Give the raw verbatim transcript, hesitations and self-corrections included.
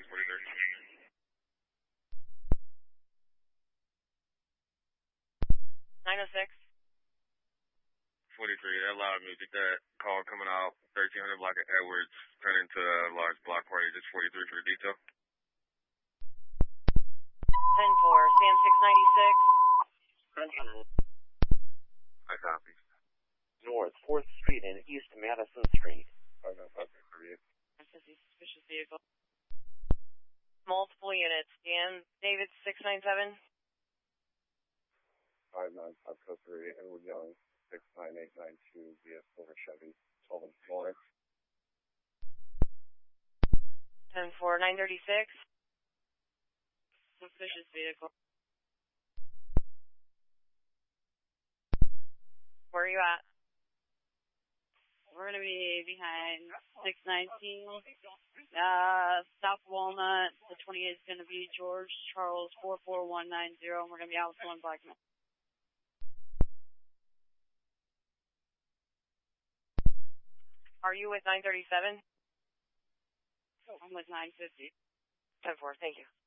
nine oh six. forty-three, that loud music, that call coming out, thirteen hundred block of Edwards, turn into a large block party, just forty-three for the detail. ten four, Sam six ninety-six. I copy. North fourth Street and East Madison Street. I got that for you. Suspicious vehicle. Multiple units. Dan, David six nine seven. five nine five three, Edward Young, six nine eight nine two, via Silver Chevy, twelve and Florence. ten four, nine thirty-six. Suspicious vehicle. Where are you at? We're going to be behind six nineteen, uh, South Walnut. The twenty-eight is going to be George Charles four four one nine zero, and we're going to be out with one Blackman. Are you with nine thirty-seven? I'm with nine fifty. ten four, thank you.